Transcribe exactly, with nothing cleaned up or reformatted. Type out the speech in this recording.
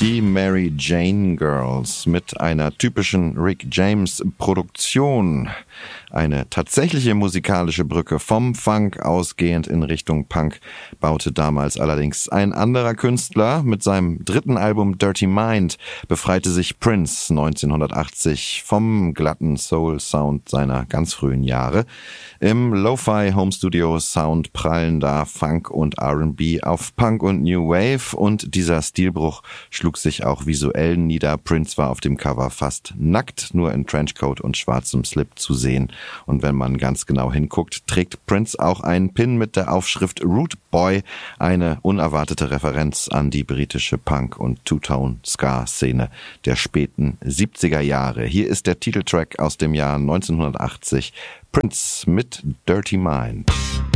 Die Mary Jane Girls mit einer typischen Rick James Produktion. Eine tatsächliche musikalische Brücke vom Funk ausgehend in Richtung Punk baute damals allerdings ein anderer Künstler. Mit seinem dritten Album Dirty Mind befreite sich Prince neunzehnhundertachtzig vom glatten Soul-Sound seiner ganz frühen Jahre. Im Lo-Fi Home Studio Sound prallen da Funk und R and B auf Punk und New Wave, und dieser Stilbruch schlug sich auch visuell nieder. Prince war auf dem Cover fast nackt, nur in Trenchcoat und schwarzem Slip zu sehen. Und wenn man ganz genau hinguckt, trägt Prince auch einen Pin mit der Aufschrift Rude Boy, eine unerwartete Referenz an die britische Punk- und Two-Tone-Ska-Szene der späten siebziger Jahre. Hier ist der Titeltrack aus dem Jahr neunzehnhundertachtzig, Prince mit Dirty Mind.